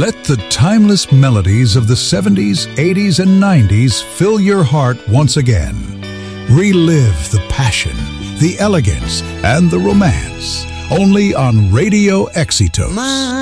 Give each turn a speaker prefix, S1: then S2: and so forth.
S1: Let the timeless melodies of the 70s, 80s, and 90s fill your heart once again. Relive the passion, the elegance, and the romance. Only on Radio Éxitos.